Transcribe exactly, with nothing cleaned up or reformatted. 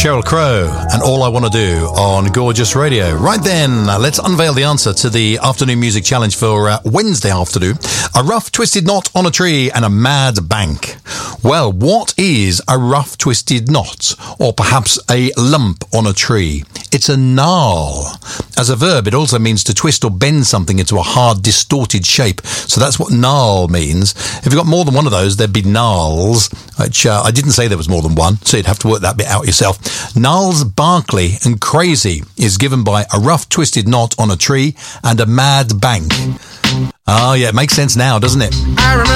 Sheryl Crow and All I Want to Do on Gorgeous Radio. Right then, uh, let's unveil the answer to the afternoon music challenge for uh, Wednesday afternoon. A rough twisted knot on a tree and a mad bank. Well, what is a rough twisted knot, or perhaps a lump on a tree? It's a gnarl. As a verb, it also means to twist or bend something into a hard, distorted shape. So that's what gnarl means. If you've got more than one of those, there'd be gnarls, which uh, I didn't say there was more than one, so you'd have to work that bit out yourself. Gnarls, Barkley and crazy is given by a rough twisted knot on a tree and a mad bank. Oh yeah, it makes sense now, doesn't it? I remember